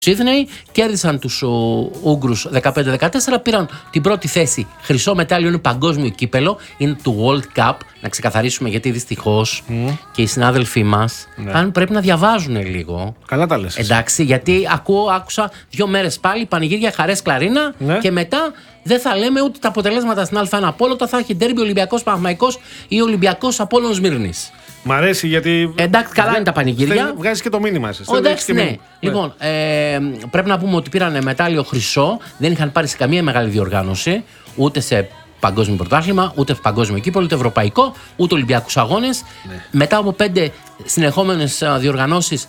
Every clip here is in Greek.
Σίδνεϊ, κέρδισαν τους Ούγγρους 15-14, πήραν την πρώτη θέση. Χρυσό μετάλλιο, είναι παγκόσμιο κύπελο, είναι του World Cup. Να ξεκαθαρίσουμε, γιατί δυστυχώς και οι συνάδελφοί μας πρέπει να διαβάζουν λίγο. Καλά τα λες. Εντάξει, γιατί άκουσα 2 μέρες πάλι πανηγύρια, χαρές κλαρίνα, και μετά δεν θα λέμε ούτε τα αποτελέσματα στην Α1 Απόλλωτα, θα έχει ντέρμπι Ολυμπιακός Παναθηναϊκός ή Ολυμπιακός Απόλλων Σμύρνης. Μ' αρέσει γιατί. Εντάξει, καλά είναι τα πανηγύρια. Βγάζεις και το μήνυμα εσύ. Εντάξει, ναι. Λοιπόν, πρέπει να πούμε ότι πήραν μετάλλιο χρυσό, δεν είχαν πάρει σε καμία μεγάλη διοργάνωση, ούτε σε παγκόσμιο πρωτάθλημα, ούτε παγκόσμιο κύπελλο, ούτε ευρωπαϊκό, ούτε Ολυμπιακούς αγώνες. Ναι. Μετά από 5 συνεχόμενες διοργανώσεις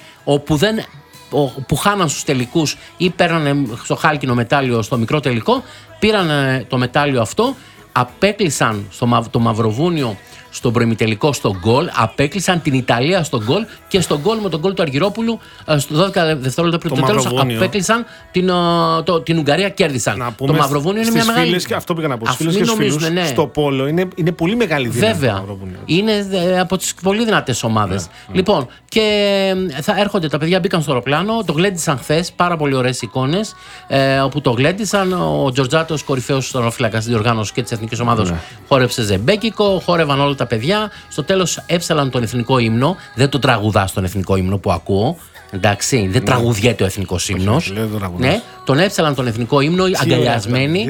που χάναν στους τελικούς ή παίρνανε στο χάλκινο μετάλλιο στο μικρό τελικό, πήραν το μετάλλιο αυτό, απέκλεισαν το Μαυροβούνιο στον προημιτελικό στο γκολ, απέκλεισαν την Ιταλία στο γκολ και στο γκολ με τον γκολ του Αργυρόπουλου στο 12 δευτερόλεπτα πριν το τέλος απέκλεισαν την Ουγγαρία, κέρδισαν. Το Μαυροβούνιο είναι μια μεγάλη. Φίλες, και αυτό πήγα να πω. Στις φίλες και στους φίλους, ναι. Στο πόλο είναι πολύ μεγάλη δύναμη. Βέβαια. Είναι από τις πολύ δυνατές ομάδες. Λοιπόν, και θα έρχονται τα παιδιά, μπήκαν στο αεροπλάνο, το γλέντισαν χθες, πάρα πολύ ωραίες εικόνες όπου το γλέντισαν. Ο Τζορτζάτος, κορυφαίος τερματοφύλακας της διοργάνωσης και της εθνικής ομάδας, χόρεψε ζεμπέκικο, χόρευαν όλα τα παιδιά. Στο τέλος έψαλαν τον εθνικό ύμνο. Δεν το τραγουδά στον εθνικό ύμνο που ακούω. Εντάξει, δεν τραγουδιέται ο εθνικός ύμνος. Ναι, τον έψαλαν τον εθνικό ύμνο αγκαλιασμένοι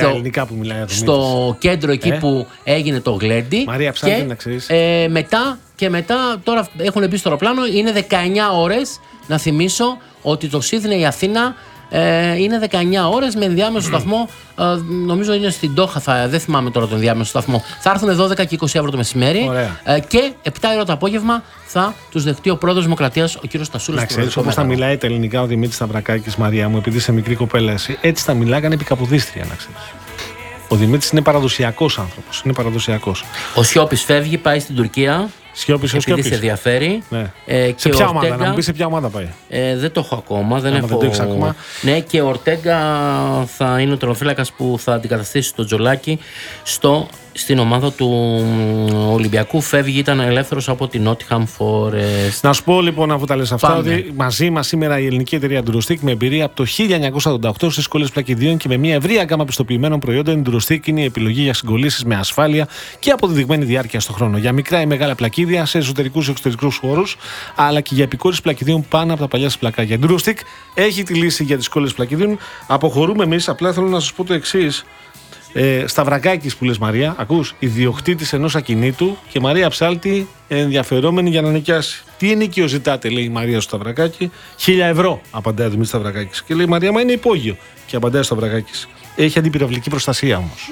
στο κέντρο εκεί που έγινε το γλέντι. Μαρία, ψάχνει να ξέρεις. Μετά, τώρα έχουν μπει στο αεροπλάνο, είναι 19 ώρες. Να θυμίσω ότι το Σίδνεϊ Αθήνα είναι 19 ώρες με ενδιάμεσο σταθμό. Νομίζω είναι στην Ντόχα, δεν θυμάμαι τώρα τον ενδιάμεσο σταθμό. Θα έρθουν 12 και 20 ευρώ το μεσημέρι. Και 7 ώρα το απόγευμα θα τους δεχτεί ο πρόεδρος Δημοκρατίας, ο κύριος Στασούλας. Να ξέρεις όπως θα μιλάει τα ελληνικά ο Δημήτρης Σταυρακάκης, Μαρία μου, επειδή είσαι μικρή κοπέλα εσύ, έτσι θα μιλάγανε επί Καποδίστρια, να ξέρεις. Ο Δημήτρης είναι παραδοσιακός άνθρωπος. Είναι παραδοσιακός. Ο Σιώπης φεύγει, πάει στην Τουρκία. Επειδή σε ενδιαφέρει. Ναι. Σε ποια ομάδα, να μου πεις σε ποια ομάδα πάει. Δεν το έχω ακόμα. Δεν το έχεις ακόμα. Ναι, και ο Ορτέγκα θα είναι ο τερματοφύλακας που θα αντικαταστήσει τον Τζολάκη στην ομάδα του Ολυμπιακού. Φεύγει, ήταν ελεύθερος από την Nottingham Forest. Να σου πω λοιπόν, αφού τα λες αυτά, ότι μαζί μας σήμερα η ελληνική εταιρεία Ντουροστίκ, με εμπειρία από το 1988 στις σχολές πλακιδίων και με μια ευρία γκάμα πιστοποιημένων προϊόντων, η Ντουροστίκ είναι η επιλογή για συγκολλήσεις με ασφάλεια και αποδεδειγμένη διάρκεια στον χρόνο. Για μικρά ή μεγάλα πλακίδια σε εσωτερικούς και εξωτερικούς χώρους, αλλά και για επικόρυψη πλακιδίων πάνω από τα παλιά σας πλακάκια. Η Ντουροστίκ έχει τη λύση για τις σχολές πλακιδίων. Αποχωρούμε εμείς. Απλά θέλω να σας πω το εξής. Σταυρακάκης που λες, Μαρία, ακούς, ιδιοκτήτης ενός ακινήτου και Μαρία Ψάλτη ενδιαφερόμενη για να νοικιάσει. Τι ενοίκιο ζητάτε, λέει η Μαρία στο Σταυρακάκη. 1.000 ευρώ, απαντάει ο Δημήτρης Σταυρακάκης. Και λέει η Μαρία, μα είναι υπόγειο. Και απαντάει ο Σταυρακάκης. Έχει αντιπυραυλική προστασία όμως.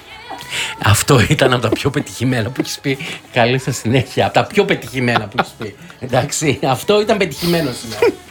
Αυτό ήταν από τα πιο πετυχημένα που έχεις πει. Καλή σας συνέχεια. Από τα πιο πετυχημένα που έχεις πει. Εντάξει, αυτό ήταν πετυχημένο σήμερα.